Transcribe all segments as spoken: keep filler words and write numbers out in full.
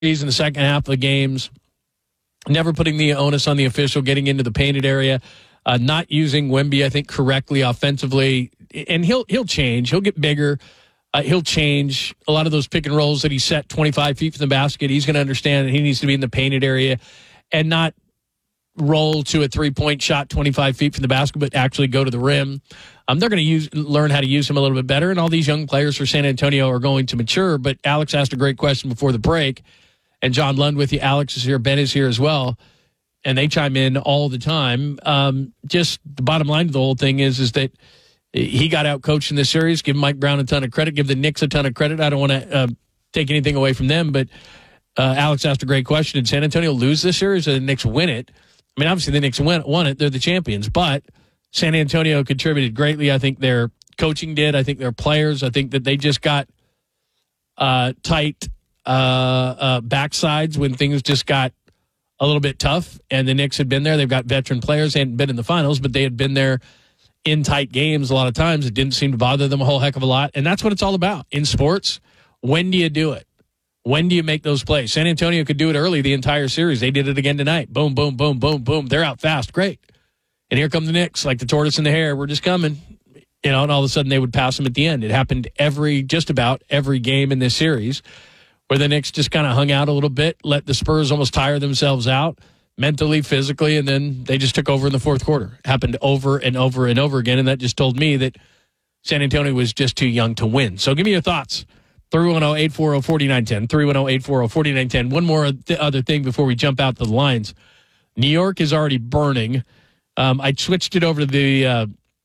in the second half of the games, never putting the onus on the official, getting into the painted area, uh, not using Wemby, I think, correctly offensively. And he'll he'll change. He'll get bigger. Uh, he'll change a lot of those pick and rolls that he set twenty-five feet from the basket. He's going to understand that he needs to be in the painted area and not roll to a three-point shot twenty-five feet from the basket, but actually go to the rim. Um, they're going to use learn how to use him a little bit better, and all these young players for San Antonio are going to mature. But Alex asked a great question before the break, and John Lund with you. Alex is here. Ben is here as well, and they chime in all the time. Um, just the bottom line of the whole thing is, is that he got out coached in this series. Give Mike Brown a ton of credit. Give the Knicks a ton of credit. I don't want to uh, take anything away from them, but uh, Alex asked a great question. Did San Antonio lose this series or did the Knicks win it? I mean, obviously the Knicks won, won it. They're the champions, but San Antonio contributed greatly. I think their coaching did. I think their players. I think that they just got uh, tight uh, uh, backsides when things just got a little bit tough, and the Knicks had been there. They've got veteran players. They hadn't been in the finals, but they had been there in tight games a lot of times. It didn't seem to bother them a whole heck of a lot, and that's what it's all about. In sports, when do you do it? When do you make those plays? San Antonio could do it early the entire series. They did it again tonight. Boom, boom, boom, boom, boom. They're out fast. Great. And here come the Knicks, like the tortoise in the hare. We're just coming. You know, and all of a sudden they would pass them at the end. It happened every, just about every game in this series where the Knicks just kind of hung out a little bit, let the Spurs almost tire themselves out mentally, physically, and then they just took over in the fourth quarter. It happened over and over and over again, and that just told me that San Antonio was just too young to win. So give me your thoughts. three one zero, eight four zero, four nine one zero. three one zero, eight four zero, four nine one zero. One more th- other thing before we jump out to the lines. New York is already burning. Um, I switched it over to the uh,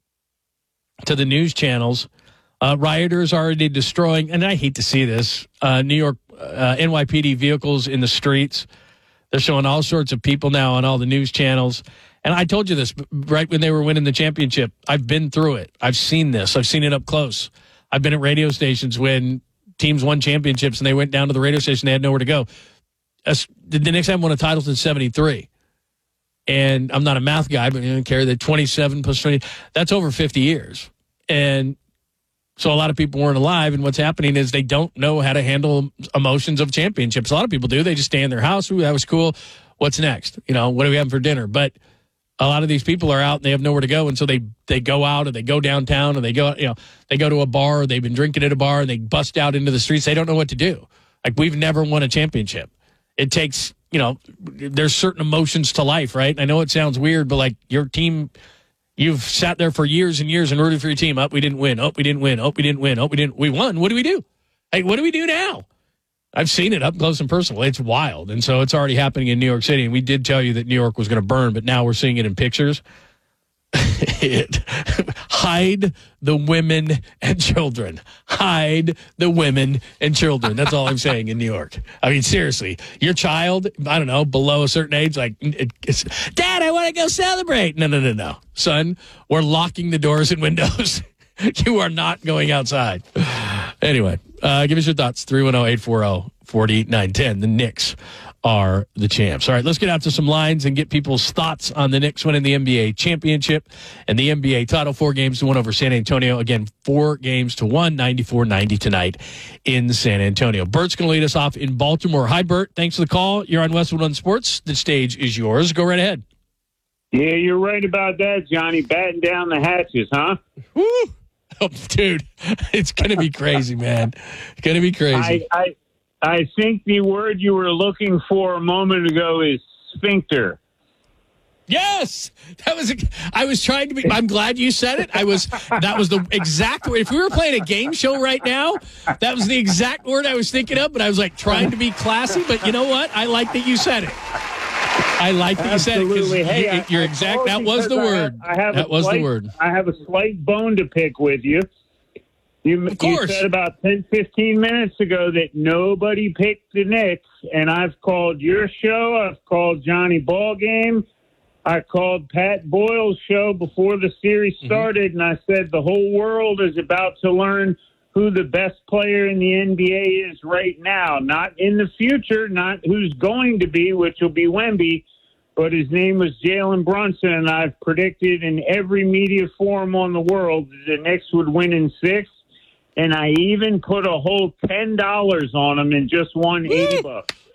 to the news channels. Uh, rioters already destroying, and I hate to see this, uh, New York uh, N Y P D vehicles in the streets. They're showing all sorts of people now on all the news channels. And I told you this right when they were winning the championship. I've been through it. I've seen this. I've seen it up close. I've been at radio stations when teams won championships and they went down to the radio station. They had nowhere to go. As, the Knicks haven't won a title since seventy-three. And I'm not a math guy, but you don't care that twenty-seven plus twenty, that's over fifty years. And so a lot of people weren't alive. And what's happening is they don't know how to handle emotions of championships. A lot of people do. They just stay in their house. Ooh, that was cool. What's next? You know, what are we having for dinner? But a lot of these people are out and they have nowhere to go. And so they, they go out or they go downtown or they go, you know, they go to a bar or they've been drinking at a bar and they bust out into the streets. They don't know what to do. Like, we've never won a championship. It takes, you know, there's certain emotions to life, right? I know it sounds weird, but like your team, you've sat there for years and years and rooted for your team. Oh, we didn't win. Oh, we didn't win. Oh, we didn't win. Oh, we didn't. We won. What do we do? Hey, what do we do now? I've seen it up close and personal. It's wild. And so it's already happening in New York City. And we did tell you that New York was going to burn, but now we're seeing it in pictures. it, hide the women and children. Hide the women and children. That's all I'm saying in New York. I mean, seriously, your child, I don't know, below a certain age, like, it, it's, Dad, I want to go celebrate. No, no, no, no. Son, we're locking the doors and windows. You are not going outside. Anyway, uh, give us your thoughts. three one zero, eight four zero, four nine one zero. The Knicks are the champs. All right, let's get out to some lines and get people's thoughts on the Knicks winning the N B A championship and the N B A title. Four games to one over San Antonio. Again, four games to one, ninety-four ninety tonight in San Antonio. Bert's going to lead us off in Baltimore. Hi, Bert. Thanks for the call. You're on Westwood One Sports. The stage is yours. Go right ahead. Yeah, you're right about that, Johnny. Batten down the hatches, huh? Woo! Oh, dude, it's going to be crazy, man. It's going to be crazy. I, I I think the word you were looking for a moment ago is sphincter. Yes, that was. A, I was trying to be. I'm glad you said it. I was. That was the exact word. If we were playing a game show right now, that was the exact word I was thinking of. But I was like trying to be classy. But you know what? I like that you said it. I like that Absolutely. you said it because hey, you, you're I, exact. I That was the I word. Have, I have that was slight, the word. I have a slight bone to pick with you. You, of course. You said about ten, fifteen minutes ago that nobody picked the Knicks, and I've called your show. I've called Johnny Ballgame. I called Pat Boyle's show before the series started, mm-hmm. and I said the whole world is about to learn who the best player in the N B A is right now. Not in the future, not who's going to be, which will be Wemby, but his name was Jalen Brunson, and I've predicted in every media forum on the world that the Knicks would win in six, and I even put a whole ten dollars on them and just won eighty bucks.